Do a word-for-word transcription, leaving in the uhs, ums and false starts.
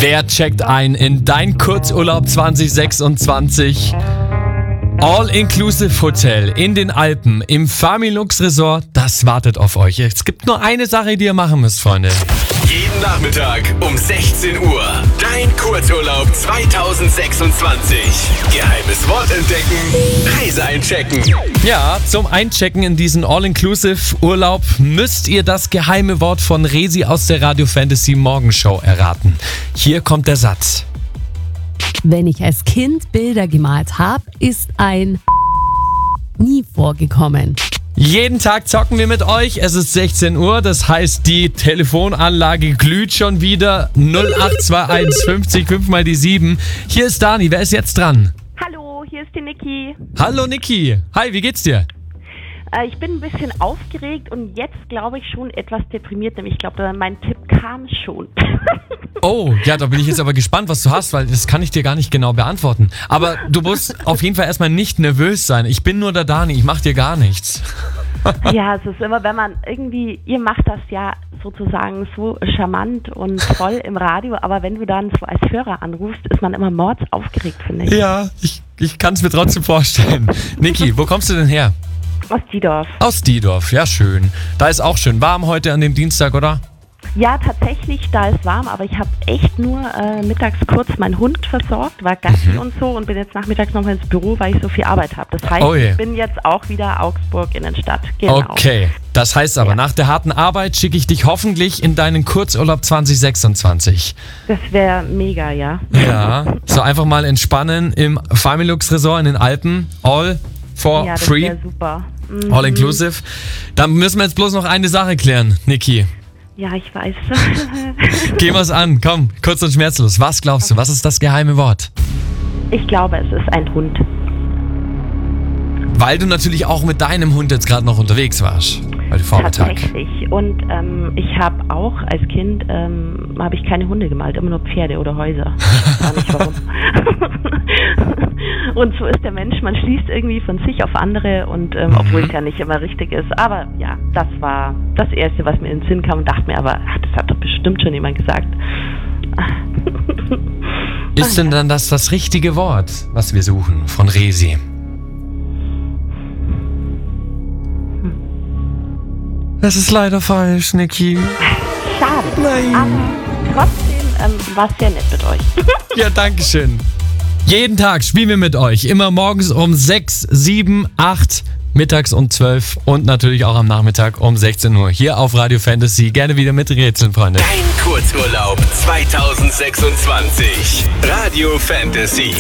Wer checkt ein in dein Kurzurlaub zwanzig sechsundzwanzig? All-Inclusive Hotel in den Alpen im Familux Resort, das wartet auf euch. Es gibt nur eine Sache, die ihr machen müsst, Freunde. Jeden Nachmittag um sechzehn Uhr. Dein Kurzurlaub zwanzig sechsundzwanzig. Geheimes Wort entdecken, Reise einchecken. Ja, zum Einchecken in diesen All-Inclusive Urlaub müsst ihr das geheime Wort von Resi aus der Radio Fantasy Morgenshow erraten. Hier kommt der Satz. Wenn ich als Kind Bilder gemalt habe, ist ein nie vorgekommen. Jeden Tag zocken wir mit euch. Es ist sechzehn Uhr, das heißt, die Telefonanlage glüht schon wieder. null acht zwei eins fünfzig fünf mal die sieben. Hier ist Dani, wer ist jetzt dran? Hallo, hier ist die Niki. Hallo Niki. Hi, wie geht's dir? Äh, ich bin ein bisschen aufgeregt und jetzt glaube ich schon etwas deprimiert, nämlich ich glaube, mein Tipp kam schon. Oh, ja, da bin ich jetzt aber gespannt, was du hast, weil das kann ich dir gar nicht genau beantworten. Aber du musst auf jeden Fall erstmal nicht nervös sein. Ich bin nur der Dani, ich mach dir gar nichts. Ja, es ist immer, wenn man irgendwie, ihr macht das ja sozusagen so charmant und toll im Radio, aber wenn du dann so als Hörer anrufst, ist man immer mordsaufgeregt, finde ich. Ja, ich, ich kann es mir trotzdem vorstellen. Niki, wo kommst du denn her? Aus Diedorf. Aus Diedorf, ja schön. Da ist auch schön warm heute an dem Dienstag, oder? Ja, tatsächlich, da ist warm, aber ich habe echt nur äh, mittags kurz meinen Hund versorgt, war Gassi Mhm. und so und bin jetzt nachmittags noch ins Büro, weil ich so viel Arbeit habe. Das heißt, Oh je. ich bin jetzt auch wieder Augsburg Innenstadt. Genau. Okay, das heißt aber, Ja. nach der harten Arbeit schicke ich dich hoffentlich in deinen Kurzurlaub zwanzig sechsundzwanzig. Das wäre mega, ja. Ja, so einfach mal entspannen im Familux Resort in den Alpen, all for Ja, das free, wäre super. Mhm. all inclusive. Dann müssen wir jetzt bloß noch eine Sache klären, Niki. Ja, ich weiß. Gehen wir's an, komm, kurz und schmerzlos. Was glaubst du, was ist das geheime Wort? Ich glaube, es ist ein Hund. Weil du natürlich auch mit deinem Hund jetzt gerade noch unterwegs warst, heute Vormittag. Tatsächlich. Und ähm, ich habe auch als Kind, ähm, habe ich keine Hunde gemalt, immer nur Pferde oder Häuser. Ich weiß gar nicht warum. Und so ist der Mensch, man schließt irgendwie von sich auf andere und ähm, obwohl es ja nicht immer richtig ist. Aber ja, das war das Erste, was mir in den Sinn kam und dachte mir, aber ach, das hat doch bestimmt schon jemand gesagt. Ist denn dann das das richtige Wort, was wir suchen von Resi? Das ist leider falsch, Niki. Schade. Nein. Aber trotzdem ähm, war es sehr nett mit euch. Ja, danke schön. Jeden Tag spielen wir mit euch. Immer morgens um sechs, sieben, acht, mittags um zwölf und natürlich auch am Nachmittag um sechzehn Uhr. Hier auf Radio Fantasy. Gerne wieder mit Rätseln, Freunde. Dein Kurzurlaub zwanzig sechsundzwanzig. Radio Fantasy.